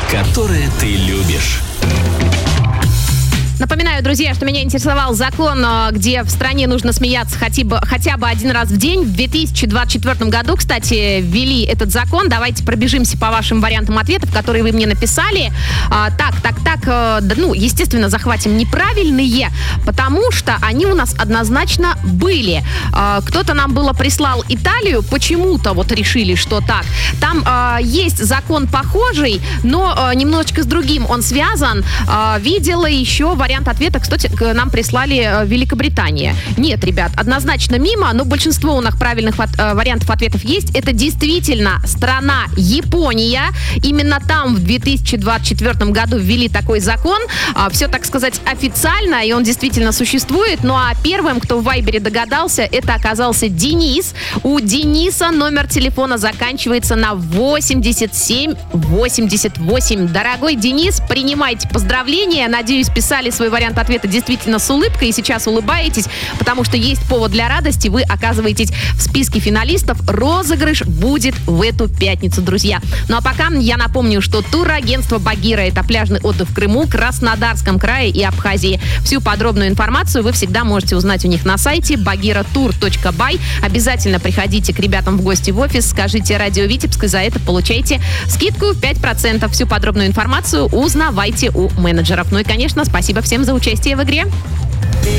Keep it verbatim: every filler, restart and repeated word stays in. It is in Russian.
которые ты любишь. Напоминаю, друзья, что меня интересовал закон, где в стране нужно смеяться хотя бы, хотя бы один раз в день. В две тысячи двадцать четвёртом году, кстати, ввели этот закон. Давайте пробежимся по вашим вариантам ответов, которые вы мне написали. А, так, так, так, э, да, ну, естественно, захватим неправильные, потому что они у нас однозначно были. А, кто-то нам было прислал Италию, почему-то вот решили, что так. Там э, есть закон похожий, но э, немножечко с другим он связан. Э, видела еще вариант ответа, кстати, нам прислали Великобритания. Нет, ребят, однозначно мимо, но большинство у нас правильных э, вариантов ответов есть. Это действительно страна Япония. Именно там в две тысячи двадцать четвёртом году ввели такой закон. Э, все, так сказать, официально, и он действительно существует. Ну а первым, кто в Вайбере догадался, это оказался Денис. У Дениса номер телефона заканчивается на восемьдесят семь восемьдесят восемь. Дорогой Денис, принимайте поздравления. Надеюсь, писали свой вариант ответа действительно с улыбкой и сейчас улыбаетесь, потому что есть повод для радости. Вы оказываетесь в списке финалистов. Розыгрыш будет в эту пятницу, друзья. Ну а пока я напомню, что турагентство «Багира» — это пляжный отдых в Крыму, Краснодарском крае и Абхазии. Всю подробную информацию вы всегда можете узнать у них на сайте багира тур точка бай. Обязательно приходите к ребятам в гости в офис, скажите «Радио Витебск», и за это получаете скидку в пять процентов. Всю подробную информацию узнавайте у менеджеров. Ну и, конечно, спасибо всем за участие в игре.